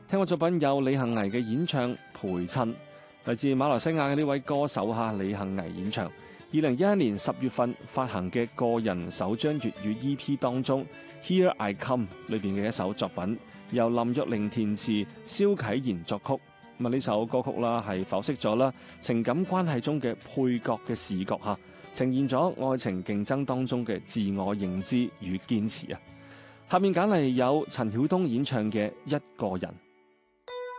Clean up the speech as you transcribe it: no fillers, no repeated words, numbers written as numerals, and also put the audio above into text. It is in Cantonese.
聽過作品有李幸倪嘅演唱《陪襯》，嚟自馬來西亞嘅呢位歌手李幸倪演唱。2011年10月份發行嘅個人首張粵語 EP 當中《Here I Come》裏邊嘅一首作品，由林若寧填詞，蕭啟賢作曲。咁呢首歌曲啦係剖析咗情感關係中嘅配角嘅視角下，呈現咗愛情競爭當中嘅自我認知與堅持啊。下面揀嚟有陳曉東演唱嘅《一個人》。